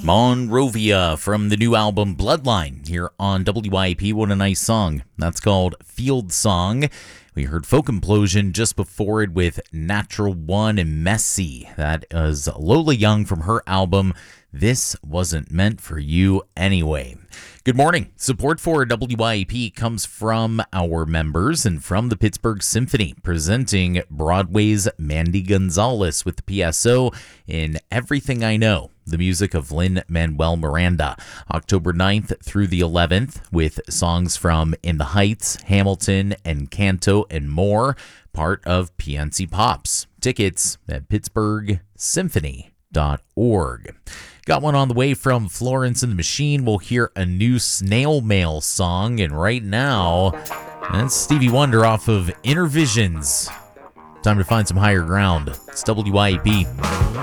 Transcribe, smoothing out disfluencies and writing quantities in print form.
Monrovia from the new album Bloodline here on WYAP. What a nice song. That's called Field Song. We heard Folk Implosion just before it with Natural One and Messy. That is Lola Young from her album This Wasn't Meant for You Anyway. Good morning. Support for WYAP comes from our members and from the Pittsburgh Symphony, presenting Broadway's Mandy Gonzalez with the PSO in Everything I Know, the music of Lin-Manuel Miranda. October 9th through the 11th with songs from In the Heights, Hamilton, and Canto and more, part of PNC Pops. Tickets at pittsburghsymphony.org. Got one on the way from Florence and the Machine. We'll hear a new Snail Mail song, and right now, that's Stevie Wonder off of Inner Visions. Time to find some higher ground. It's WYAP.